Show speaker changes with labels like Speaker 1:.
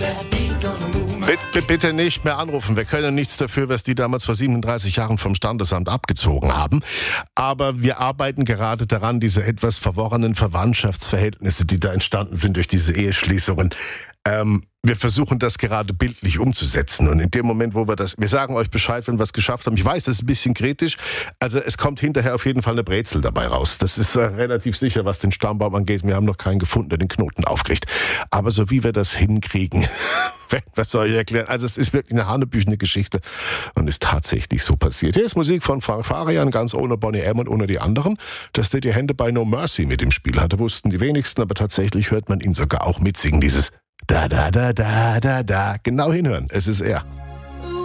Speaker 1: Bitte nicht mehr anrufen. Wir können nichts dafür, was die damals vor 37 Jahren vom Standesamt abgezogen haben. Aber wir arbeiten gerade daran, diese etwas verworrenen Verwandtschaftsverhältnisse, die da entstanden sind durch diese Eheschließungen, wir versuchen das gerade bildlich umzusetzen. Und in dem Moment, wo wir sagen euch Bescheid, wenn wir es geschafft haben. Ich weiß, das ist ein bisschen kritisch. Also es kommt hinterher auf jeden Fall eine Brezel dabei raus. Das ist relativ sicher, was den Stammbaum angeht. Wir haben noch keinen gefunden, der den Knoten aufkriegt. Aber so wie wir das hinkriegen, was soll ich erklären? Also es ist wirklich eine hanebüchene Geschichte und ist tatsächlich so passiert. Hier ist Musik von Frank Farian, ganz ohne Boney M. und ohne die anderen. Dass der die Hände bei No Mercy mit im Spiel hatte, wussten die wenigsten, aber tatsächlich hört man ihn sogar auch mitsingen, dieses Da, da, da, da, da, da. Genau hinhören, es ist er.